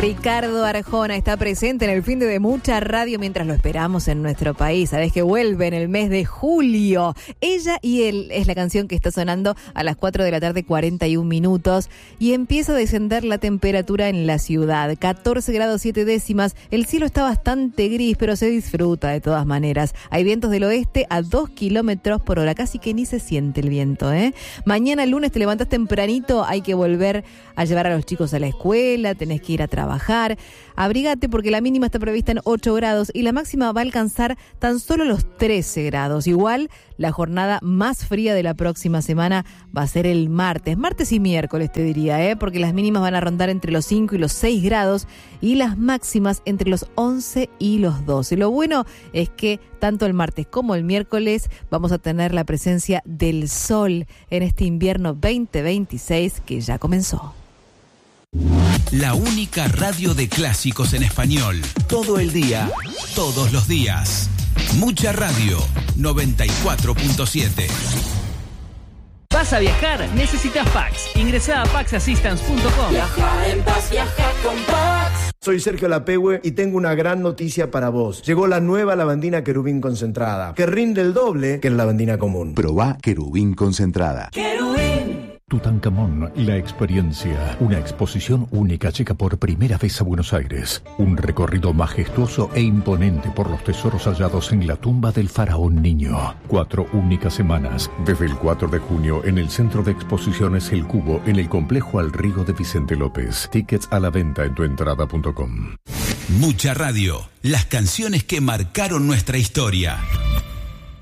Ricardo Arjona está presente en el fin de Mucha Radio mientras lo esperamos en nuestro país. Sabés que vuelve en el mes de julio. Ella y él es la canción que está sonando a las 4 de la tarde, 41 minutos. Y empieza a descender la temperatura en la ciudad. 14 grados 7 décimas. El cielo está bastante gris, pero se disfruta de todas maneras. Hay vientos del oeste a 2 kilómetros por hora. Casi que ni se siente el viento, ¿eh? Mañana lunes te levantás tempranito. Hay que volver a llevar a los chicos a la escuela. Tenés que ir a trabajar. Abrígate porque la mínima está prevista en 8 grados y la máxima va a alcanzar tan solo los 13 grados. Igual, la jornada más fría de la próxima semana va a ser el martes y miércoles te diría, porque las mínimas van a rondar entre los 5 y los 6 grados y las máximas entre los 11 y los 12. Lo bueno es que tanto el martes como el miércoles vamos a tener la presencia del sol en este invierno 2026 que ya comenzó. La única radio de clásicos en español. Todo el día, todos los días. Mucha Radio, 94.7. ¿Vas a viajar? Necesitas Pax. Ingresá a paxassistance.com. Viaja en paz, viaja con Pax. Soy Sergio Lapehue y tengo una gran noticia para vos. Llegó la nueva lavandina Querubín concentrada, que rinde el doble que la lavandina común. Probá Querubín concentrada. Querubín. Tutankamón, la experiencia. Una exposición única llega por primera vez a Buenos Aires. Un recorrido majestuoso e imponente por los tesoros hallados en la tumba del faraón niño. 4 únicas semanas. Desde el 4 de junio en el Centro de Exposiciones El Cubo, en el Complejo Al Río de Vicente López. Tickets a la venta en tuentrada.com. Mucha Radio. Las canciones que marcaron nuestra historia.